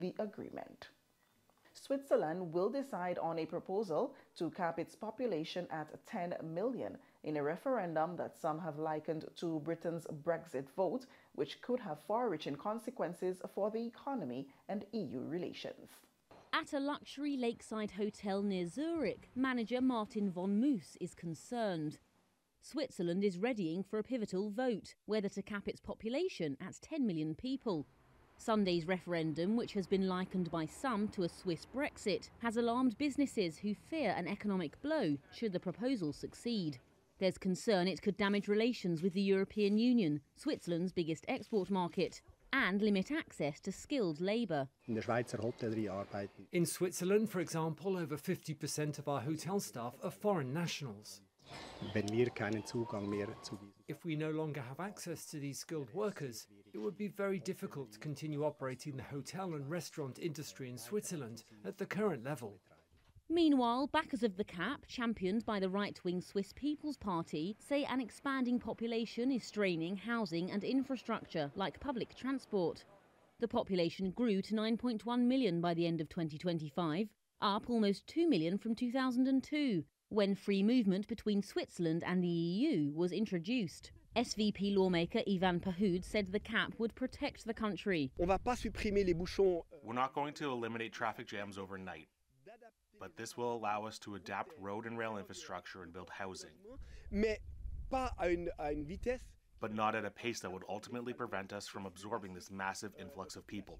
the agreement. Switzerland will decide on a proposal to cap its population at 10 million in a referendum that some have likened to Britain's Brexit vote, which could have far-reaching consequences for the economy and EU relations. At a luxury lakeside hotel near Zurich, manager Martin von Moos is concerned. Switzerland is readying for a pivotal vote, whether to cap its population at 10 million people. Sunday's referendum, which has been likened by some to a Swiss Brexit, has alarmed businesses who fear an economic blow should the proposal succeed. There's concern it could damage relations with the European Union, Switzerland's biggest export market, and limit access to skilled labour. In Switzerland, for example, over 50% of our hotel staff are foreign nationals. If we no longer have access to these skilled workers, it would be very difficult to continue operating the hotel and restaurant industry in Switzerland at the current level. Meanwhile, backers of the cap, championed by the right-wing Swiss People's Party, say an expanding population is straining housing and infrastructure, like public transport. The population grew to 9.1 million by the end of 2025, up almost 2 million from 2002, when free movement between Switzerland and the EU was introduced. SVP lawmaker Ivan Pahoud said the cap would protect the country. We're not going to eliminate traffic jams overnight, but this will allow us to adapt road and rail infrastructure and build housing. But not at a pace that would ultimately prevent us from absorbing this massive influx of people.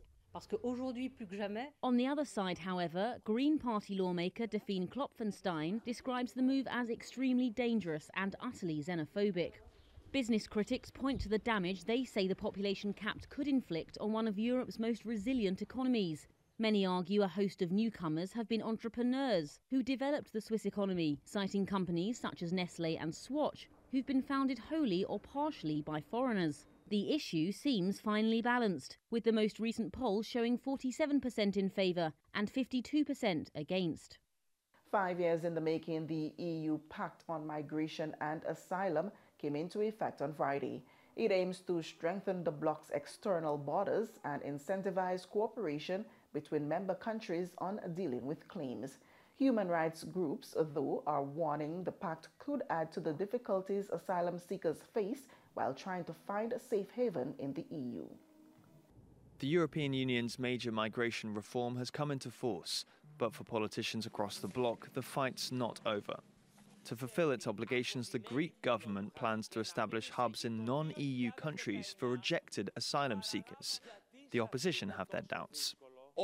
On the other side, however, Green Party lawmaker Delphine Klopfenstein describes the move as extremely dangerous and utterly xenophobic. Business critics point to the damage they say the population capped could inflict on one of Europe's most resilient economies. Many argue a host of newcomers have been entrepreneurs who developed the Swiss economy, citing companies such as Nestlé and Swatch, who've been founded wholly or partially by foreigners. The issue seems finely balanced, with the most recent poll showing 47% in favour and 52% against. 5 years in the making, the EU Pact on Migration and Asylum came into effect on Friday. It aims to strengthen the bloc's external borders and incentivize cooperation between member countries on dealing with claims. Human rights groups, though, are warning the pact could add to the difficulties asylum seekers face while trying to find a safe haven in the EU. The European Union's major migration reform has come into force, but for politicians across the bloc, the fight's not over. To fulfill its obligations, the Greek government plans to establish hubs in non-EU countries for rejected asylum seekers. The opposition have their doubts.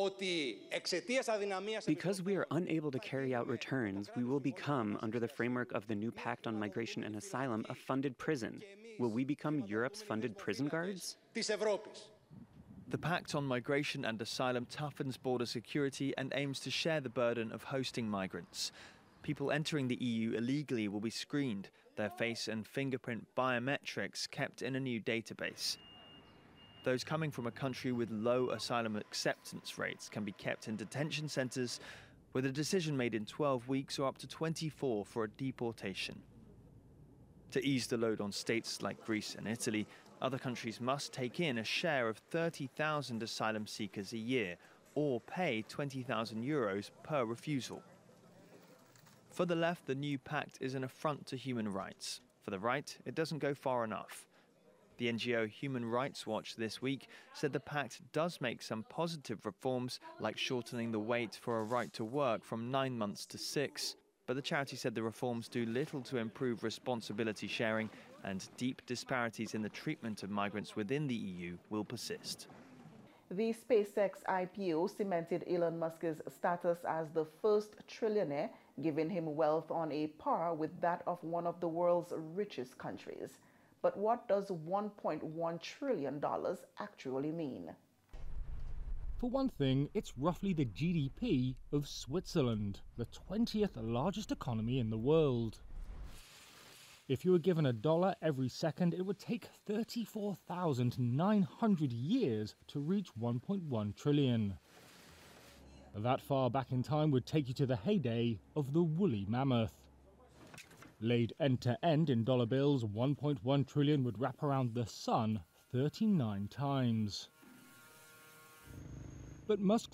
Because we are unable to carry out returns, we will become, under the framework of the new Pact on Migration and Asylum, a funded prison. Will we become Europe's funded prison guards? The Pact on Migration and Asylum toughens border security and aims to share the burden of hosting migrants. People entering the EU illegally will be screened, their face and fingerprint biometrics kept in a new database. Those coming from a country with low asylum acceptance rates can be kept in detention centres, with a decision made in 12 weeks or up to 24 for a deportation. To ease the load on states like Greece and Italy, other countries must take in a share of 30,000 asylum seekers a year, or pay €20,000 per refusal. For the left, the new pact is an affront to human rights. For the right, it doesn't go far enough. The NGO Human Rights Watch this week said the pact does make some positive reforms, like shortening the wait for a right to work from 9 months to 6. But the charity said the reforms do little to improve responsibility sharing, and deep disparities in the treatment of migrants within the EU will persist. The SpaceX IPO cemented Elon Musk's status as the first trillionaire, giving him wealth on a par with that of one of the world's richest countries. But what does $1.1 trillion actually mean? For one thing, it's roughly the GDP of Switzerland, the 20th largest economy in the world. If you were given $1 every second, it would take 34,900 years to reach 1.1 trillion. That far back in time would take you to the heyday of the woolly mammoth. Laid end to end in dollar bills, 1.1 trillion would wrap around the sun 39 times. But Musk's